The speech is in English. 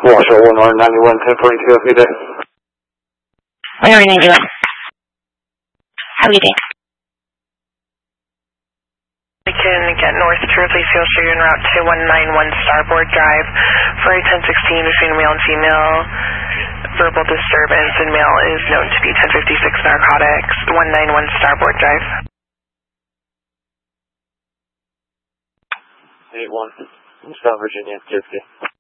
Washoe 191, 1042, good day. 191. How are you doing? We can get north to replace fuel street en route to 191 Starboard Drive for a 1016 between male and female. Verbal disturbance and male is known to be 1056 narcotics, 191 Starboard Drive. 81, South Virginia, 50.